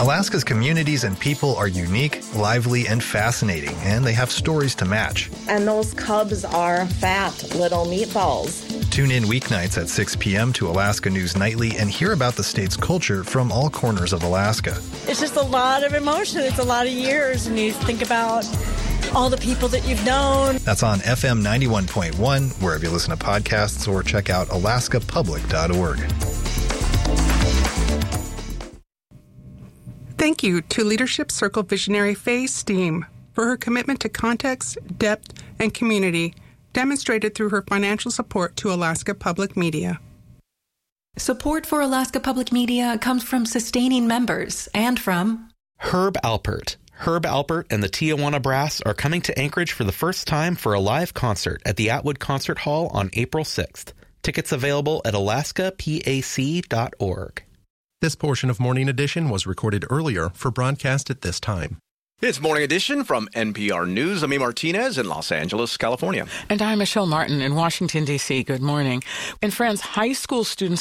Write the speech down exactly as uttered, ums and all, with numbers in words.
Alaska's communities and people are unique, lively, and fascinating, and they have stories to match. And those cubs are fat little meatballs. Tune in weeknights at six p.m. to Alaska News Nightly and hear about the state's culture from all corners of Alaska. It's just a lot of emotion. It's a lot of years, and you think about all the people that you've known. That's on F M ninety-one point one, wherever you listen to podcasts, or check out alaska public dot org. Thank you to Leadership Circle visionary Faye Steem for her commitment to context, depth, and community, demonstrated through her financial support to Alaska Public Media. Support for Alaska Public Media comes from sustaining members and from Herb Alpert. Herb Alpert and the Tijuana Brass are coming to Anchorage for the first time for a live concert at the Atwood Concert Hall on April sixth. Tickets available at alaska pac dot org. This portion of Morning Edition was recorded earlier for broadcast at this time. It's Morning Edition from N P R News. I'm E. Martinez in Los Angeles, California. And I'm Michelle Martin in Washington, D C Good morning. And friends, high school students